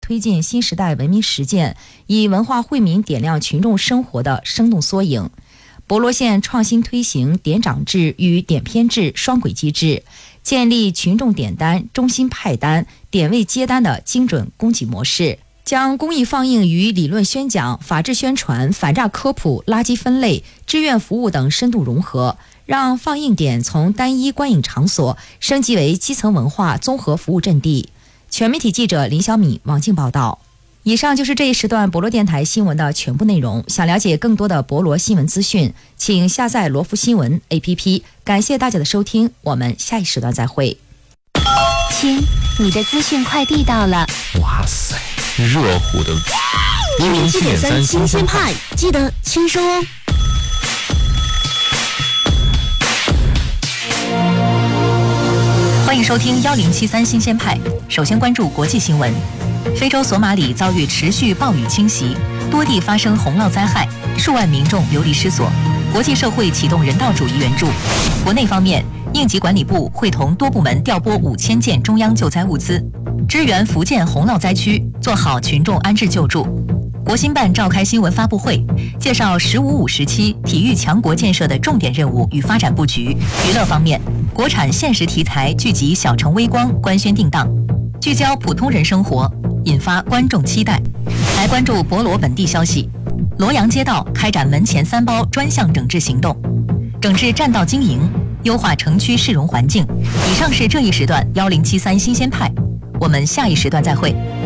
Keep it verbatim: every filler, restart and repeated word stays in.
推进新时代文明实践，以文化惠民点亮群众生活的生动缩影。博罗县创新推行点长制与点片制双轨机制，建立群众点单、中心派单、点位接单的精准供给模式，将公益放映与理论宣讲、法治宣传、反诈科普、垃圾分类、志愿服务等深度融合，让放映点从单一观影场所升级为基层文化综合服务阵地。全媒体记者林小米、王静报道。以上就是这一时段博罗电台新闻的全部内容。想了解更多的博罗新闻资讯，请下载罗福新闻 A P P。感谢大家的收听，我们下一时段再会。 亲，你的资讯快递到了。 哇塞，热乎的一零七点三新鲜派， 记得签收哦。 欢迎收听幺零七三新鲜派。首先关注国际新闻。非洲索马里遭遇持续暴雨侵袭，多地发生洪涝灾害，数万民众流离失所。国际社会启动人道主义援助。国内方面，应急管理部会同多部门调拨五千件中央救灾物资，支援福建洪涝灾区，做好群众安置救助。国新办召开新闻发布会，介绍“十五五”时期体育强国建设的重点任务与发展布局。娱乐方面，国产现实题材剧集《小城微光》官宣定档，聚焦普通人生活，引发观众期待。来关注博罗本地消息，罗阳街道开展门前三包专项整治行动，整治占道经营，优化城区市容环境。以上是这一时段幺零七三新鲜派，我们下一时段再会。